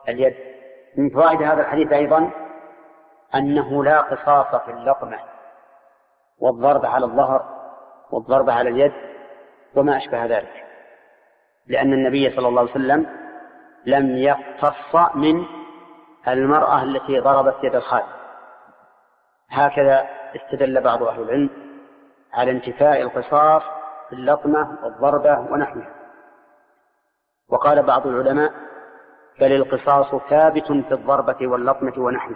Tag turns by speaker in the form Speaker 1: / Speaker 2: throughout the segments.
Speaker 1: اليد. من فوائد هذا الحديث أيضا أنه لا قصاص في اللطمة والضرب على الظهر والضرب على اليد وما أشبه ذلك، لأن النبي صلى الله عليه وسلم لم يقتص من المرأة التي ضربت يد الخادم. هكذا استدل بعض أهل العلم على انتفاء القصاص في اللطمة والضربة ونحوها. وقال بعض العلماء بل القصاص ثابت في الضربة واللطمة ونحوها،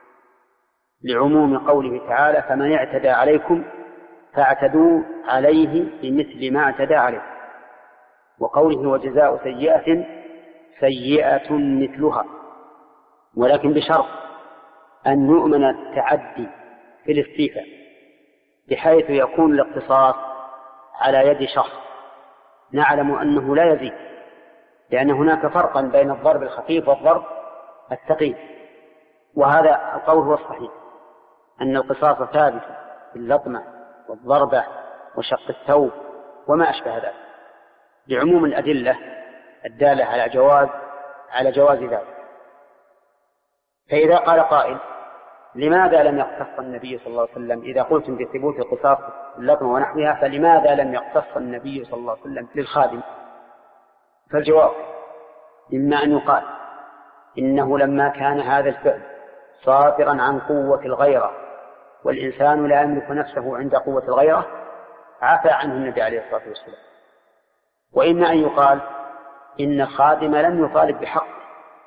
Speaker 1: لعموم قوله تعالى فمن اعتدى عليكم فاعتدوا عليه بمثل ما اعتدى عليه، وقوله وجزاء سيئة سيئة مثلها، ولكن بشرط أن يؤمن التعدي في الاستيفاء بحيث يكون الاقتصاص على يد شخص نعلم أنه لا يزيد، لأن هناك فرقا بين الضرب الخفيف والضرب الثقيل. وهذا القول هو الصحيح، أن القصاص ثابت في اللطمة والضربة وشق الثوب وما أشبه ذلك، لعموم الأدلة الدالة على جواز ذلك. فإذا قال قائل لماذا لم يقتص النبي صلى الله عليه وسلم إذا قلتم بثبوت القصاص اللطمة ونحوها فلماذا لم يقتص النبي صلى الله عليه وسلم للخادم؟ فالجواب إما أن يقال إنه لما كان هذا الفعل صادرا عن قوة الغيرة والإنسان لا يملك نفسه عند قوة الغيرة عفى عنه النبي عليه الصلاة والسلام، وإما أن يقال إن الخادم لم يطالب بحقه،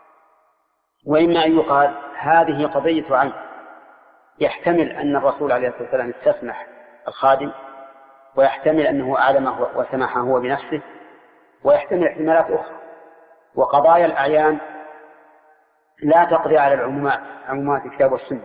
Speaker 1: وإما أن يقال هذه قضية عين، يحتمل أن الرسول عليه الصلاة والسلام استسمح الخادم، ويحتمل أنه أعلمه وسمحه هو بنفسه، ويحتمل احتمالات أخرى. وقضايا الأعيان لا تقضي على عمومات الكتاب والسنة.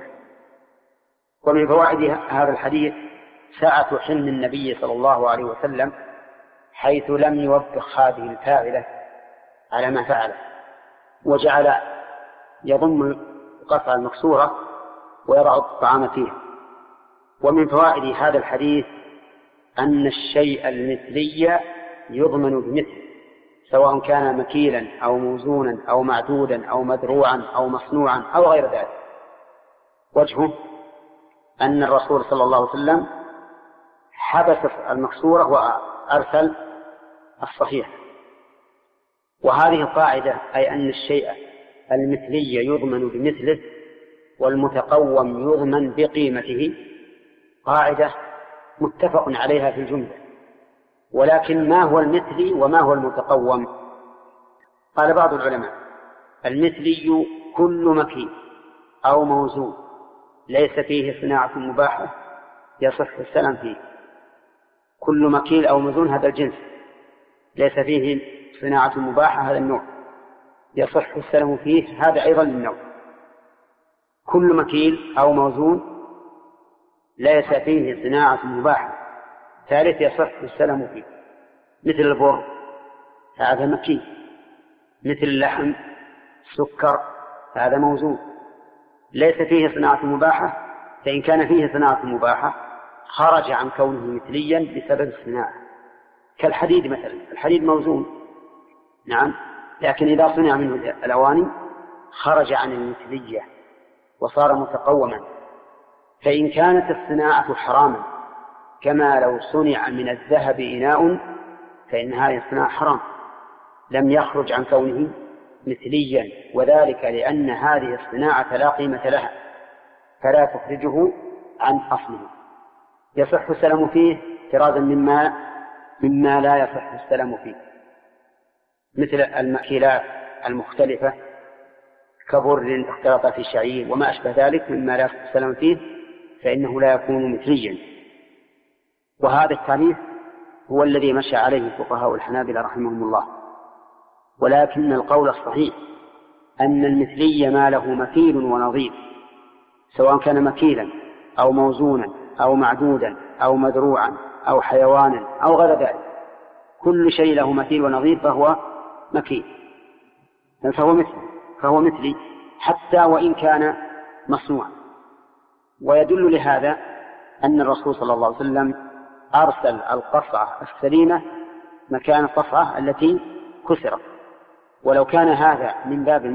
Speaker 1: ومن فوائد هذا الحديث سعة حلم النبي صلى الله عليه وسلم حيث لم يوبخ هذه الفاعلة على ما فعله، وجعل يضم قطع المكسورة ويضع الطعام فيها. ومن فوائد هذا الحديث أن الشيء المثلي يضمن بمثل، سواء كان مكيلا أو موزونا أو معدودا أو مدروعا أو مصنوعا أو غير ذلك. وجهه أن الرسول صلى الله عليه وسلم حبس المكسورة وأرسل الصحيح. وهذه القاعدة أي أن الشيء المثلي يضمن بمثله والمتقوم يضمن بقيمته قاعدة متفق عليها في الجملة. ولكن ما هو المثلي وما هو المتقوم؟ قال بعض العلماء المثلي كل مكيل أو موزون ليس فيه صناعة مباحة يصح السلم فيه. كل مكيل أو موزون هذا الجنس ليس فيه صناعة مباحة هذا النوع يصح السلم فيه هذا أيضا النوع. كل مكيل أو موزون ليس فيه صناعة مباحة ثالث يصح السلم فيه، مثل البر هذا مكيل، مثل اللحم السكر هذا موزون ليس فيه صناعة مباحة، فإن كان فيه صناعة مباحة خرج عن كونه مثليا بسبب الصناعة. كالحديد مثلا، الحديد موزون نعم، لكن إذا صنع منه الأواني خرج عن المثلية وصار متقوما. فإن كانت الصناعة حراما كما لو صنع من الذهب إناء فإن هذه الصناعة حرام لم يخرج عن كونه مثليا، وذلك لأن هذه الصناعة لا قيمة لها فلا تخرجه عن أصله. يصح السلم فيه احترازا مما لا يصح السلم فيه، مثل المأكلات المختلفة كبر اختلط في الشعير وما أشبه ذلك مما لا يصح السلم فيه فإنه لا يكون مثليا. وهذا التعريف هو الذي مشى عليه فقهاء الحنابلة رحمهم الله. ولكن القول الصحيح أن المثلي ما له مثيل ونظير، سواء كان مكيلا أو موزونا أو معدودا أو مدروعا أو حيوانا أو غير ذلك، كل شيء له مثيل ونظير فهو مكيل، فهو مثلي حتى وإن كان مصنوعا. ويدل لهذا أن الرسول صلى الله عليه وسلم أرسل القصعة السليمة مكان القصعة التي كسرت، ولو كان هذا من باب